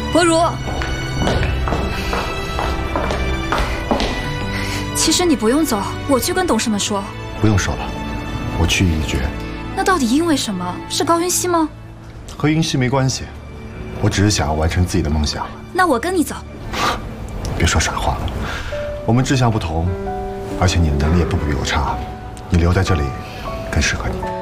博如，其实你不用走，我去跟董事们说。 不用说了，我去意已决。 那到底因为什么？是高云熙吗？ 和云溪没关系，我只是想要完成自己的梦想。 那我跟你走。 别说傻话了，我们志向不同，而且你的能力也不比我差，你留在这里更适合你。